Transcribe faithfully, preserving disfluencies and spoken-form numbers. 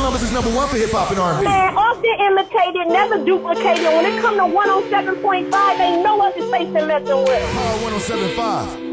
Columbus is number one for hip hop and R and B. Man, often imitated, never duplicated. When it come to one oh seven point five, ain't no other station messing with. Power one oh seven point five.